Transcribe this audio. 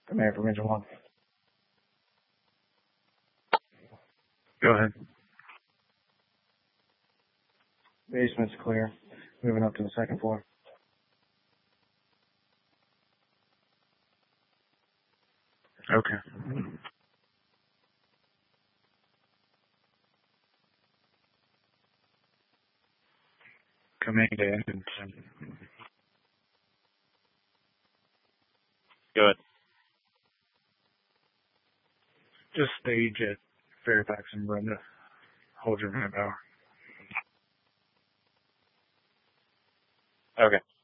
Command from Engine 1. Go ahead. Basement's clear. Moving up to the second floor. Okay. Command to Engine 10. Go ahead. Just stage at Fairfax and Brenda. Hold your manpower. Okay.